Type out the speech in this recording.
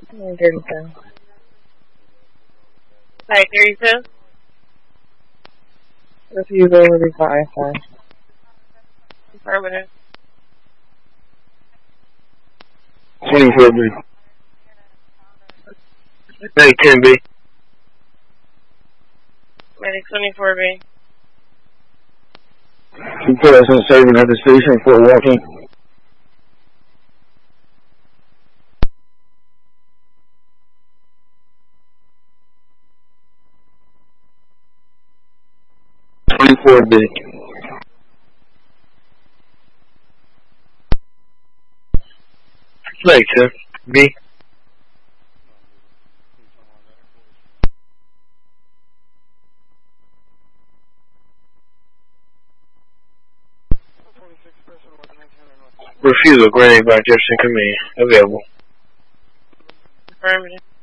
32. 32? Refusal will be for ISI. Affirmative. 24B. Medic 10B. Medic 24B. Person serving at the station for walking. B. Later. B. Refusal granted by Jefferson Command. Available. Affirmative.